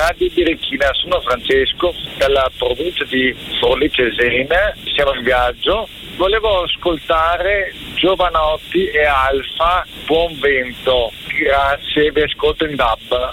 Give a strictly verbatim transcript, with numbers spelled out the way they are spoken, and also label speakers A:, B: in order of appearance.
A: Radio Birichina, sono Francesco dalla provincia di Forlì Cesena, siamo in viaggio. Volevo ascoltare Giovanotti e Alfa, Buon Vento. Grazie, vi ascolto in D A B.